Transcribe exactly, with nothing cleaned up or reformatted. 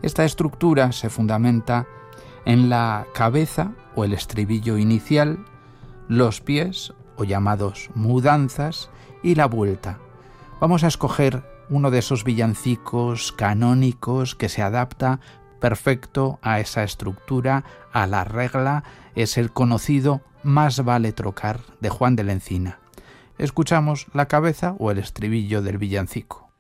Esta estructura se fundamenta en la cabeza o el estribillo inicial, los pies o llamados mudanzas y la vuelta. Vamos a escoger uno de esos villancicos canónicos que se adapta perfecto a esa estructura, a la regla. Es el conocido Más vale trocar de Juan de la Encina. Escuchamos la cabeza o el estribillo del villancico.